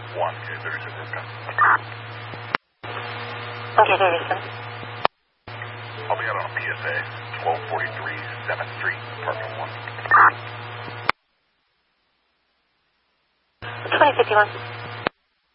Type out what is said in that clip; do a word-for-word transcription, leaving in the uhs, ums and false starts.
one, K thirty-six, okay. Okay, thirty-six. I'll be out on P S A, twelve forty-three seventh Street, apartment one. twenty fifty-one.